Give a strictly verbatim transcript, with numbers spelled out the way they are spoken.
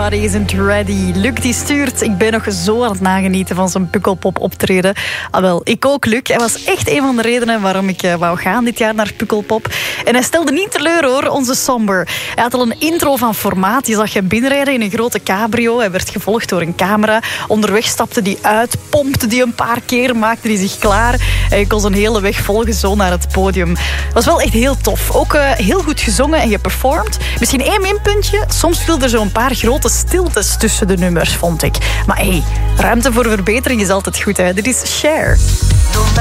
Everybody Isn't Ready. Luc die stuurt, ik ben nog zo aan het nagenieten van zijn Pukkelpop optreden. Ah wel, ik ook, Luc. Hij was echt een van de redenen waarom ik uh, wou gaan dit jaar naar Pukkelpop. En hij stelde niet teleur hoor, onze Somber. Hij had al een intro van formaat. Je zag hem binnenrijden in een grote cabrio. Hij werd gevolgd door een camera. Onderweg stapte hij uit, pompte die een paar keer, maakte hij zich klaar. En je kon zijn hele weg volgen zo naar het podium. Het was wel echt heel tof. Ook uh, heel goed gezongen en geperformed. Misschien één minpuntje. Soms viel er zo'n paar grote stiltes tussen de nummers, vond ik. Maar hey, ruimte voor verbetering is altijd goed, hè. Dit is Cher.